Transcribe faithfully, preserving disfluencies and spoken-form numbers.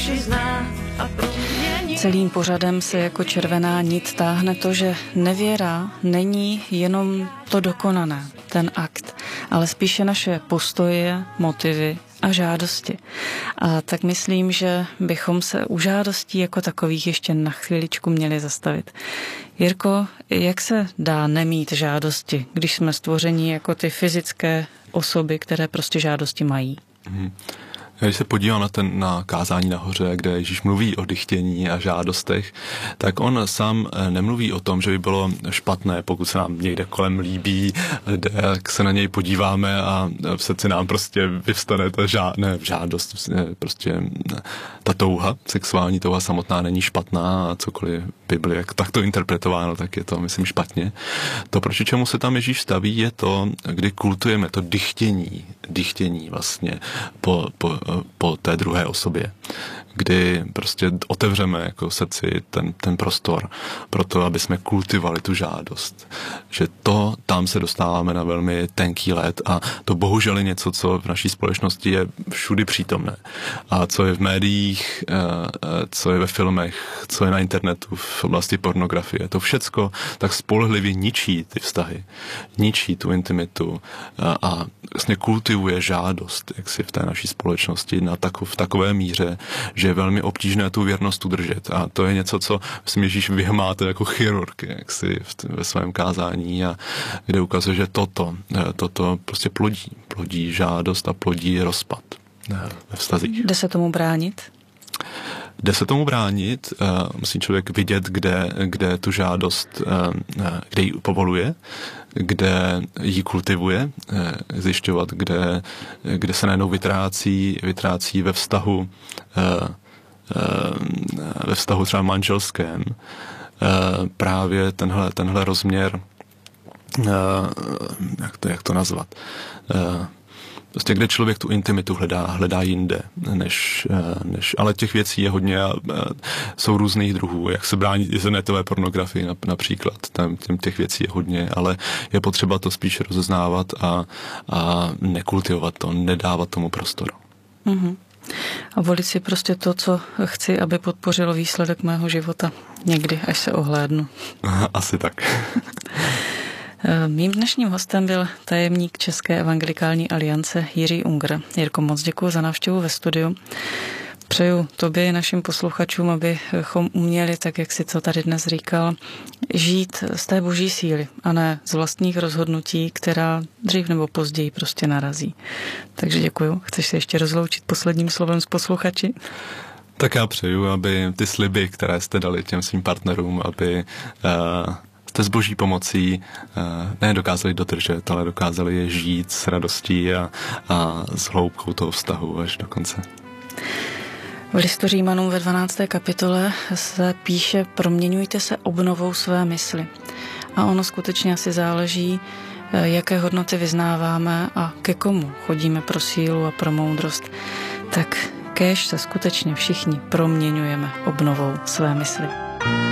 přizná a promění. Celým pořadem se jako červená nit táhne to, že nevěra není jenom to dokonané, ten akt, ale spíše naše postoje, motivy a žádosti. A tak myslím, že bychom se u žádostí jako takových ještě na chviličku měli zastavit. Jirko, jak se dá nemít žádosti, když jsme stvoření jako ty fyzické osoby, které prostě žádosti mají? Hmm. Když se podívám na, ten, na kázání nahoře, kde Ježíš mluví o dychtění a žádostech, tak on sám nemluví o tom, že by bylo špatné, pokud se nám někde kolem líbí, jak se na něj podíváme a v srdci nám prostě vyvstane ta žá, ne, žádost, prostě ta touha, sexuální touha samotná není špatná a cokoliv Bibli, jak tak to interpretováno, tak je to, myslím, špatně. To, proti čemu se tam Ježíš staví, je to, kdy kultujeme to dychtění, dychtění vlastně po, po po té druhé osobě, kdy prostě otevřeme jako srdci ten, ten prostor pro to, aby jsme kultivovali tu žádost. Že to, tam se dostáváme na velmi tenký led a to bohužel je něco, co v naší společnosti je všudy přítomné. A co je v médiích, co je ve filmech, co je na internetu v oblasti pornografie. To všecko tak spolehlivě ničí ty vztahy, ničí tu intimitu a vlastně kultivuje žádost, jak si v té naší společnosti na takov, v takové míře, že je velmi obtížné tu věrnost udržet. A to je něco, co myslím, Ježíš vyhmáte jako chirurg, jak si ve svém kázání, a kde ukazuje, že toto, toto prostě plodí. Plodí žádost a plodí rozpad ve vztazích. Jde se tomu bránit? Jde se tomu bránit, musí člověk vidět, kde, kde tu žádost, kde ji povoluje, kde ji kultivuje, zjišťovat, kde, kde se najednou vytrácí, vytrácí ve vztahu, ve vztahu třeba manželském, právě tenhle, tenhle rozměr, jak to, jak to nazvat, prostě kde člověk tu intimitu hledá, hledá jinde, než, než, ale těch věcí je hodně a, a jsou různých druhů, jak se bránit internetové pornografii například, tam těm těch věcí je hodně, ale je potřeba to spíš rozeznávat a, a nekultivovat to, nedávat tomu prostoru. Mm-hmm. A volit si prostě to, co chci, aby podpořilo výsledek mého života někdy, až se ohlédnu. Asi tak. Mým dnešním hostem byl tajemník České evangelikální aliance Jiří Unger. Jirko, moc děkuji za návštěvu ve studiu. Přeju tobě i našim posluchačům, abychom uměli, tak jak si to tady dnes říkal, žít z té boží síly a ne z vlastních rozhodnutí, která dřív nebo později prostě narazí. Takže děkuji. Chceš se ještě rozloučit posledním slovem s posluchači? Tak já přeju, aby ty sliby, které jste dali těm svým partnerům, aby uh... jste s boží pomocí ne dokázali dodržet, ale dokázali je žít s radostí a, a s hloubkou toho vztahu až do konce. V listu Římanům ve dvanácté kapitole se píše: proměňujte se obnovou své mysli. A ono skutečně asi záleží, jaké hodnoty vyznáváme a ke komu chodíme pro sílu a pro moudrost. Tak kéž se skutečně všichni proměňujeme obnovou své mysli.